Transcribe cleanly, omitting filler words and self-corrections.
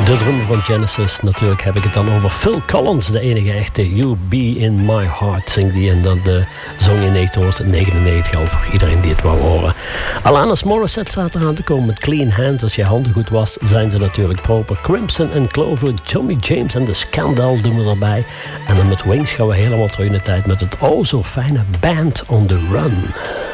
De drummer van Genesis, natuurlijk heb ik het dan over Phil Collins, de enige echte. You Be In My Heart, zingt die. En dat zong in 1999 al voor iedereen die het wou horen. Alanis Morissette staat eraan te komen met Clean Hands. Als je handen goed was, zijn ze natuurlijk proper. Crimson and Clover, Tommy James en The Scandal doen we erbij. En dan met Wings gaan we helemaal terug in de tijd met het zo fijne Band on the Run.